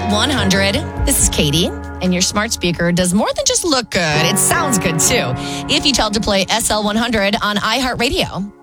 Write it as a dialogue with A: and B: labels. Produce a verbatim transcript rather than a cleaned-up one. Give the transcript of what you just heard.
A: one hundred. This is Katie, and your smart speaker does more than just look good. It sounds good, too. If you tell it to play S L one hundred on iHeartRadio.